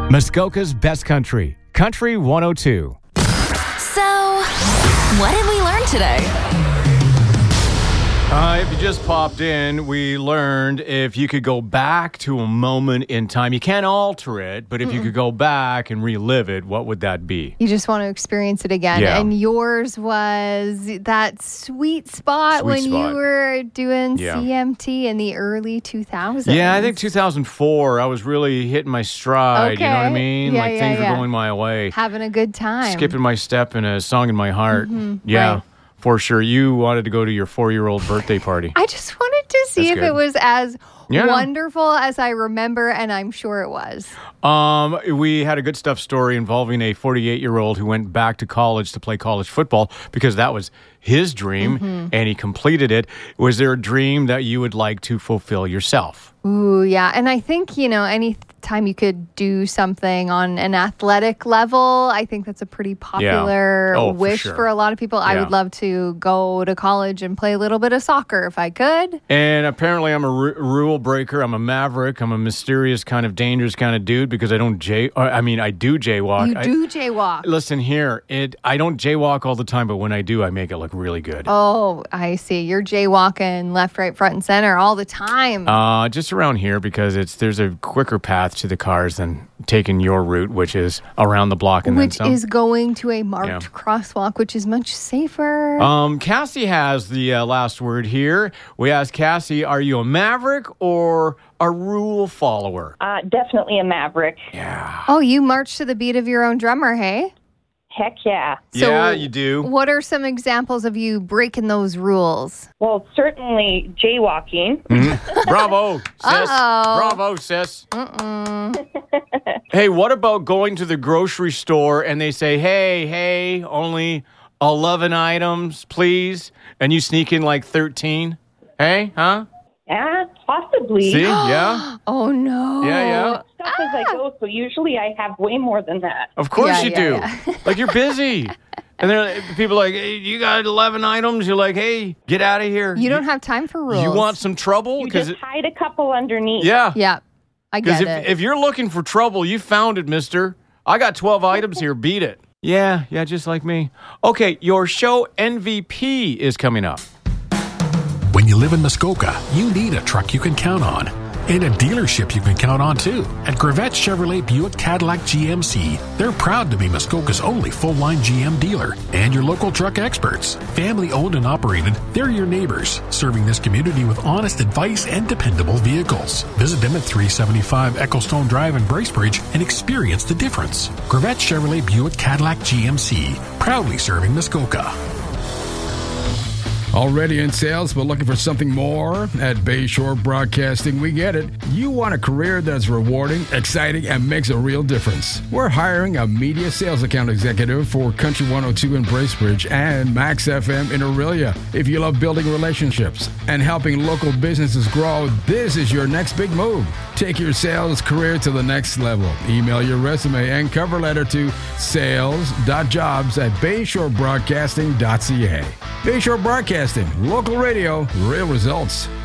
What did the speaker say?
Muskoka's Best Country, Country 102. So, what did we learn today? If you just popped in, we learned if you could go back to a moment in time, you can't alter it, but if you could go back and relive it, what would that be? You just want to experience it again. Yeah. And yours was that sweet spot when you were doing CMT in the early 2000s. Yeah, I think 2004, I was really hitting my stride, you know what I mean? Yeah, things were going my way. Having a good time. Skipping my step and a song in my heart. Yeah. Right. For sure. You wanted to go to your 4-year-old birthday party. I just wanted to see if it was as wonderful as I remember, and I'm sure it was. We had a good stuff story involving a 48-year-old who went back to college to play college football because that was his dream, and he completed it. Was there a dream that you would like to fulfill yourself? Ooh, yeah. And I think, any time you could do something on an athletic level, I think that's a pretty popular wish for a lot of people. I would love to go to college and play a little bit of soccer if I could. And apparently I'm a rule breaker. I'm a maverick. I'm a mysterious kind of dangerous kind of dude because I don't I do jaywalk. You do jaywalk. Listen here, I don't jaywalk all the time, but when I do, I make it look really good. Oh, I see. You're jaywalking left, right, front, and center all the time. Just around here because there's a quicker path to the cars than taking your route, which is around the block and which then some. Is going to a marked crosswalk, which is much safer. Cassie has the last word here. We asked Cassie, are you a maverick or a rule follower? Definitely a maverick. Yeah. Oh, you march to the beat of your own drummer, hey? Heck yeah. So yeah, you do. What are some examples of you breaking those rules? Well, certainly jaywalking. Bravo, sis. Bravo, sis. Hey, what about going to the grocery store and they say, hey, only 11 items, please, and you sneak in like 13? Hey, huh? Yeah, possibly. See? Yeah. Oh, no. Yeah. Stuff as I go, so usually I have way more than that. Of course you do. Like, you're busy. And then people are like, hey, you got 11 items? You're like, hey, get out of here. You don't have time for rules. You want some trouble? You just hide a couple underneath. Yeah. Yeah, I get it. Because if you're looking for trouble, you found it, mister. I got 12 items here. Beat it. Yeah, just like me. Okay, your show MVP is coming up. When you live in Muskoka, you need a truck you can count on. And a dealership you can count on, too. At Gravette Chevrolet Buick Cadillac GMC, they're proud to be Muskoka's only full-line GM dealer and your local truck experts. Family-owned and operated, they're your neighbors, serving this community with honest advice and dependable vehicles. Visit them at 375 Ecclestone Drive in Bracebridge and experience the difference. Gravette Chevrolet Buick Cadillac GMC, proudly serving Muskoka. Already in sales but looking for something more? At Bayshore Broadcasting, we get it. You want a career that's rewarding, exciting, and makes a real difference. We're hiring a media sales account executive for Country 102 in Bracebridge and Max FM in Orillia. If you love building relationships and helping local businesses grow, this is your next big move. Take your sales career to the next level. Email your resume and cover letter to sales.jobs@bayshorebroadcasting.ca. Bayshore Broadcasting, local radio, real results.